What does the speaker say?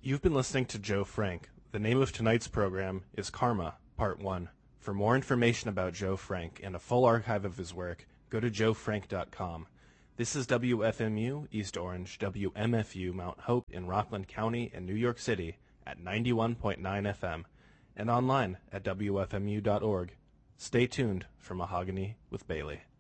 You've been listening to Joe Frank. The name of tonight's program is Karma, Part 1. For more information about Joe Frank and a full archive of his work, go to joefrank.com. This is WFMU, East Orange, WMFU, Mount Hope in Rockland County and New York City at 91.9 FM, and online at WFMU.org. Stay tuned for Mahogany with Bailey.